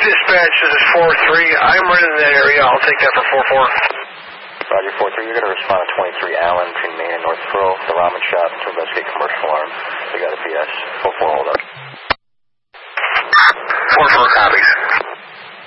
Dispatch, this is 4-3. I'm running in that area. I'll take that for 4-4. Roger, 4-3. You're going to respond to 23 Allen between Main and North Pearl. The ramen shop to investigate commercial alarm. We got a PS. 4-4, hold up.